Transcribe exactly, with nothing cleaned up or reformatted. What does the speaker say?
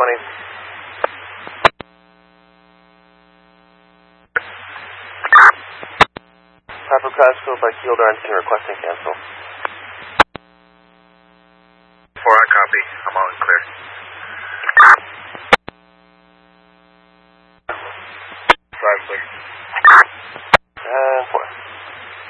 twenty. Papa Costco by Keel Darlington requesting cancel. four, I copy.